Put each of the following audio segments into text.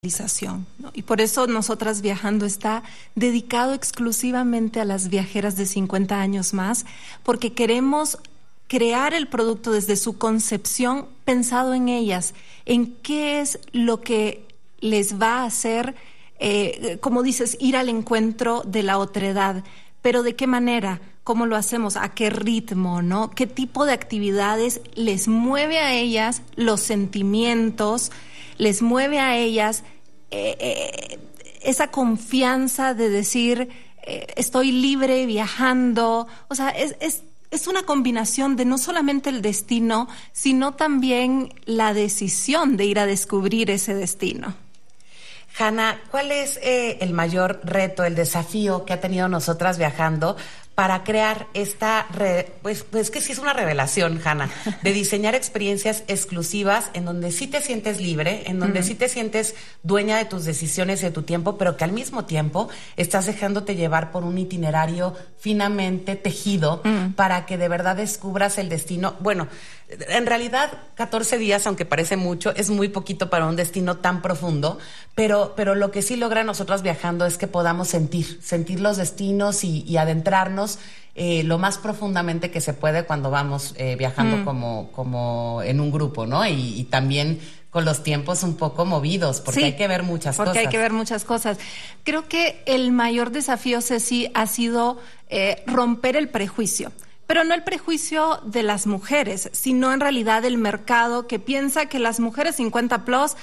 ¿no? Y por eso Nosotras Viajando está dedicado exclusivamente a las viajeras de 50 años más, porque queremos crear el producto desde su concepción pensado en ellas, en qué es lo que les va a hacer, como dices, ir al encuentro de la otredad, pero de qué manera, cómo lo hacemos, a qué ritmo, ¿no? Qué tipo de actividades les mueve a ellas los sentimientos, les mueve a ellas esa confianza de decir estoy libre viajando. O sea, es una combinación de no solamente el destino, sino también la decisión de ir a descubrir ese destino. Hanna, ¿cuál es el mayor reto, el desafío que ha tenido Nosotras Viajando para crear esta, pues que sí es una revelación, Hanna, de diseñar experiencias exclusivas en donde sí te sientes libre, en donde sí te sientes dueña de tus decisiones y de tu tiempo, pero que al mismo tiempo estás dejándote llevar por un itinerario finamente tejido para que de verdad descubras el destino? Bueno, en realidad 14 días, aunque parece mucho, es muy poquito para un destino tan profundo, pero lo que sí logra Nosotras Viajando es que podamos sentir los destinos y adentrarnos lo más profundamente que se puede cuando vamos viajando como en un grupo, ¿no? Y también con los tiempos un poco movidos, porque hay que ver muchas cosas. Porque hay que ver muchas cosas. Creo que el mayor desafío, Ceci, ha sido romper el prejuicio. Pero no el prejuicio de las mujeres, sino en realidad el mercado que piensa que las mujeres 50 plus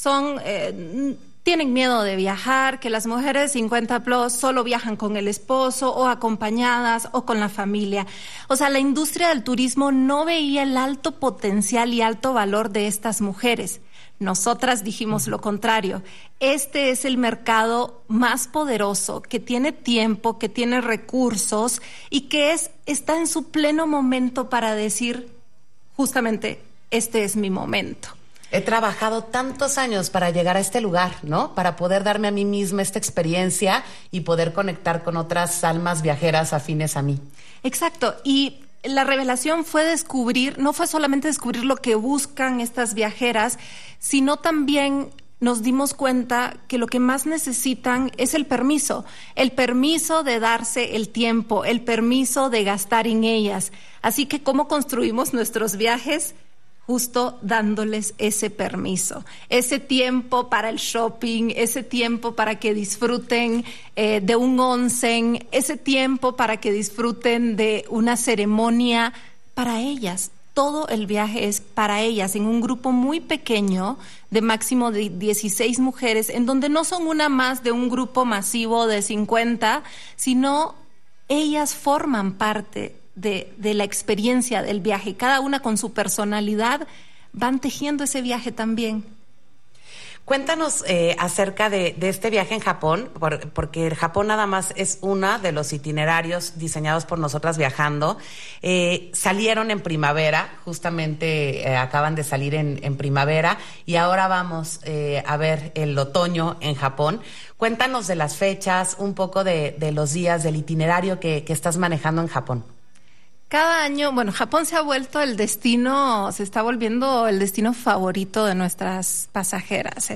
tienen miedo de viajar, que las mujeres 50 plus solo viajan con el esposo o acompañadas o con la familia. O sea, la industria del turismo no veía el alto potencial y alto valor de estas mujeres. Nosotras dijimos lo contrario. Este es el mercado más poderoso, que tiene tiempo, que tiene recursos y que está en su pleno momento para decir, justamente, este es mi momento. He trabajado tantos años para llegar a este lugar, ¿no? Para poder darme a mí misma esta experiencia y poder conectar con otras almas viajeras afines a mí. Exacto. Y la revelación fue no fue solamente descubrir lo que buscan estas viajeras, sino también nos dimos cuenta que lo que más necesitan es el permiso de darse el tiempo, el permiso de gastar en ellas. Así que, ¿cómo construimos nuestros viajes? Justo dándoles ese permiso, ese tiempo para el shopping, ese tiempo para que disfruten de un onsen, ese tiempo para que disfruten de una ceremonia para ellas. Todo el viaje es para ellas, en un grupo muy pequeño de máximo de 16 mujeres, en donde no son una más de un grupo masivo de 50, sino ellas forman parte de la experiencia del viaje. Cada una con su personalidad van tejiendo ese viaje también. Cuéntanos acerca de este viaje en Japón, porque el Japón nada más es uno de los itinerarios diseñados por Nosotras Viajando. Salieron en primavera, justamente acaban de salir en primavera, y ahora vamos a ver el otoño en Japón. Cuéntanos de las fechas, un poco de los días, del itinerario que estás manejando en Japón. Cada año, Japón se está volviendo el destino favorito de nuestras pasajeras.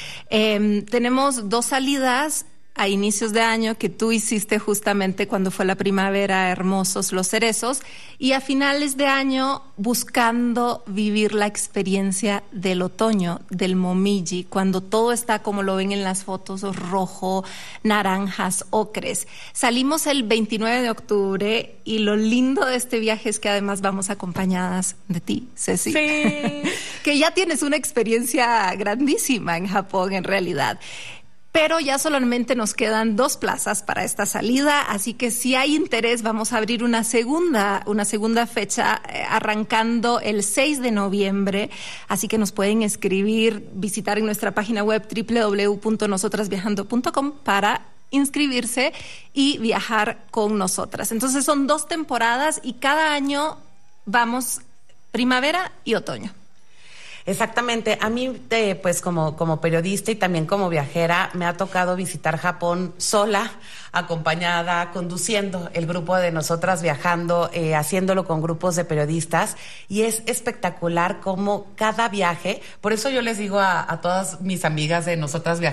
Tenemos 2 salidas a inicios de año que tú hiciste justamente cuando fue la primavera, hermosos los cerezos, y a finales de año buscando vivir la experiencia del otoño, del momiji, cuando todo está como lo ven en las fotos, rojo, naranjas, ocres. Salimos el 29 de octubre y lo lindo de este viaje es que además vamos acompañadas de ti, Ceci. Sí. Que ya tienes una experiencia grandísima en Japón en realidad. Pero ya solamente nos quedan 2 plazas para esta salida, así que si hay interés vamos a abrir una segunda fecha arrancando el 6 de noviembre, así que nos pueden escribir, visitar en nuestra página web www.nosotrasviajando.com para inscribirse y viajar con nosotras. Entonces son 2 temporadas y cada año vamos primavera y otoño. Exactamente. A mí, pues como periodista y también como viajera, me ha tocado visitar Japón sola, acompañada, conduciendo el grupo de Nosotras Viajando, haciéndolo con grupos de periodistas, y es espectacular cómo cada viaje, por eso yo les digo a todas mis amigas de Nosotras Viajando,